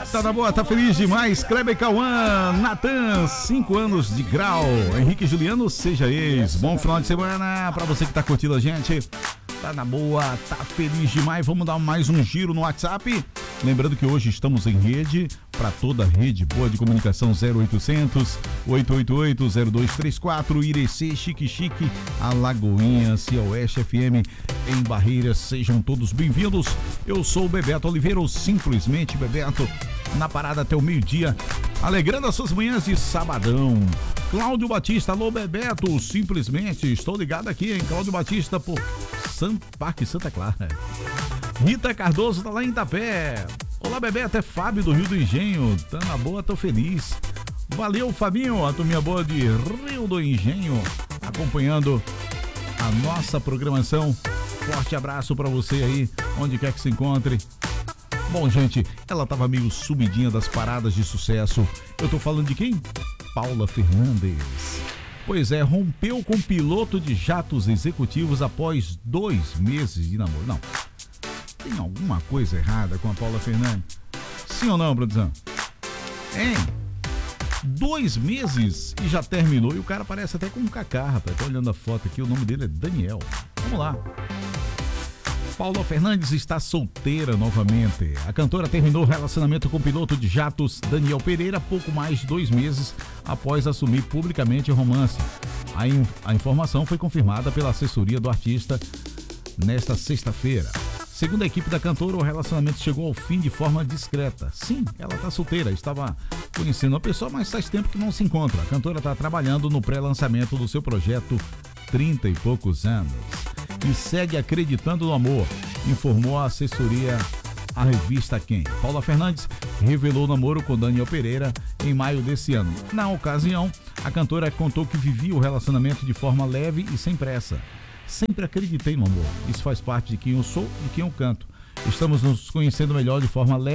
Tá na boa, tá feliz demais. Kleber Cauã, Natan, 5 anos de grau. Henrique Juliano, seja ex. Bom final de semana pra você que tá curtindo a gente. Tá na boa, tá feliz demais. Vamos dar mais um giro no WhatsApp. Lembrando que hoje estamos em rede, para toda a rede boa de comunicação, 0800 888 0234, Irecê, Chique Chique, Alagoinhas, Oeste FM em Barreiras. Sejam todos bem-vindos. Eu sou o Bebeto Oliveira, ou simplesmente Bebeto, na parada até o meio-dia, alegrando as suas manhãs de sabadão. Cláudio Batista, alô Bebeto, simplesmente, estou ligado aqui, hein? Cláudio Batista por Parque Santa Clara. Rita Cardoso tá lá em Itapé. Olá, Bebeto, é Fábio do Rio do Engenho. Tá na boa, tô feliz. Valeu, Fabinho, a turminha boa de Rio do Engenho, acompanhando a nossa programação. Forte abraço pra você aí, onde quer que se encontre. Bom, gente, ela tava meio sumidinha das paradas de sucesso. Eu tô falando de quem? Paula Fernandes. Pois é, rompeu com piloto de jatos executivos após 2 meses de namoro. Não, tem alguma coisa errada com a Paula Fernandes? Sim ou não, produção? Hein? 2 meses e já terminou. E o cara parece até com um Kaká, rapaz. Tô olhando a foto aqui, o nome dele é Daniel. Vamos lá. Paula Fernandes está solteira novamente. A cantora terminou o relacionamento com o piloto de jatos Daniel Pereira pouco mais de 2 meses após assumir publicamente o romance. A informação foi confirmada pela assessoria do artista nesta sexta-feira. Segundo a equipe da cantora, o relacionamento chegou ao fim de forma discreta. Sim, ela está solteira, estava conhecendo uma pessoa, mas faz tempo que não se encontra. A cantora está trabalhando no pré-lançamento do seu projeto 30 e poucos anos. E segue acreditando no amor, informou a assessoria à revista Quem. Paula Fernandes revelou o namoro com Daniel Pereira em maio desse ano. Na ocasião, a cantora contou que vivia o relacionamento de forma leve e sem pressa. Sempre acreditei no amor. Isso faz parte de quem eu sou e quem eu canto. Estamos nos conhecendo melhor de forma leve